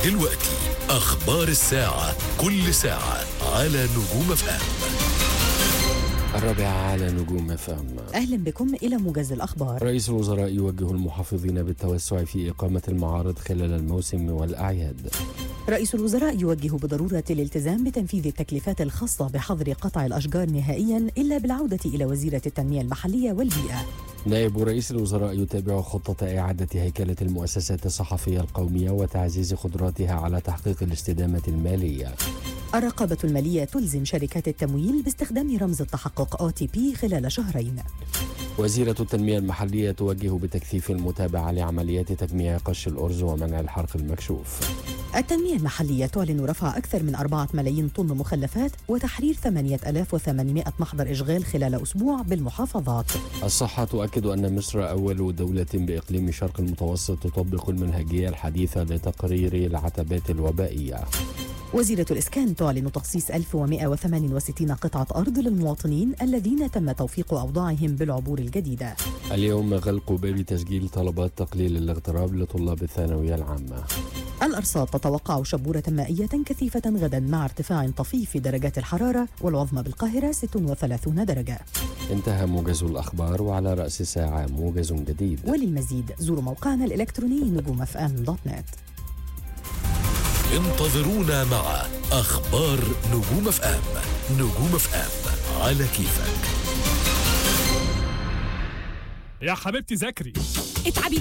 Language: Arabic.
دلوقتي أخبار الساعة، كل ساعة على نجوم FM. 4 على نجوم FM. أهلا بكم إلى موجز الأخبار. رئيس الوزراء يوجه المحافظين بالتوسع في إقامة المعارض خلال الموسم والأعياد. رئيس الوزراء يوجه بضرورة الالتزام بتنفيذ التكليفات الخاصة بحظر قطع الأشجار نهائيا إلا بالعودة إلى وزيرة التنمية المحلية والبيئة. نائب رئيس الوزراء يتابع خطة إعادة هيكلة المؤسسات الصحفية القومية وتعزيز قدراتها على تحقيق الاستدامة المالية. الرقابة المالية تلزم شركات التمويل باستخدام رمز التحقق OTP خلال شهرين. وزيرة التنمية المحلية توجه بتكثيف المتابعة لعمليات تجميع قش الأرز ومنع الحرق المكشوف. التنمية المحلية تعلن رفع أكثر من 4 ملايين طن مخلفات وتحرير 8800 محضر إشغال خلال أسبوع بالمحافظات. الصحة تؤكد أن مصر أول دولة بإقليم شرق المتوسط تطبق المنهجية الحديثة لتقرير العتبات الوبائية. وزيرة الإسكان تعلن تخصيص 1168 قطعة أرض للمواطنين الذين تم توفيق أوضاعهم بالعبور الجديدة. اليوم غلق باب تسجيل طلبات تقليل الاغتراب لطلاب الثانوية العامة. الأرصاد تتوقع شبورة مائية كثيفة غدا مع ارتفاع طفيف في درجات الحرارة، والعظمى بالقاهرة 36 درجة. انتهى موجز الأخبار، وعلى رأس الساعة موجز جديد. وللمزيد زوروا موقعنا الإلكتروني نجوم.fm.net. انتظرونا مع أخبار نجوم FM. نجوم FM على كيفك. يا حبيبتي ذاكري. اتعبي